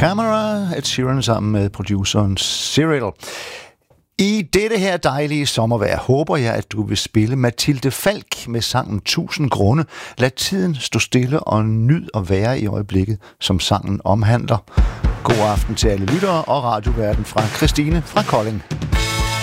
Camera, Ed Sheeran sammen med produceren Cyril. I dette her dejlige sommervejr håber jeg, at du vil spille Mathilde Falk med sangen 1000 grunde. Lad tiden stå stille og nyd at være i øjeblikket, som sangen omhandler. God aften til alle lyttere og radioverden fra Christine fra Kolding.